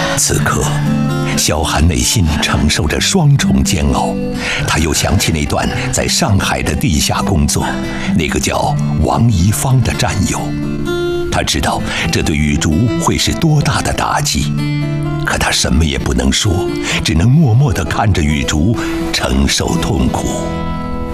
此刻，萧寒内心承受着双重煎熬，他又想起那段在上海的地下工作，那个叫王一芳的战友。他知道这对雨竹会是多大的打击，可他什么也不能说，只能默默地看着雨竹承受痛苦。